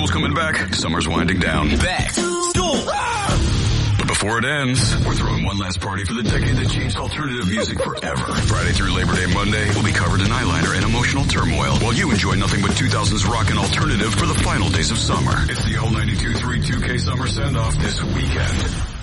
Stool's coming back. Summer's winding down. Back to Stool. But before it ends, we're throwing one last party for the decade that changed alternative music forever. Friday through Labor Day Monday will be covered in eyeliner and emotional turmoil, while you enjoy nothing but 2000s rock and alternative for the final days of summer. It's the all 92.3 2K Summer Send-Off this weekend.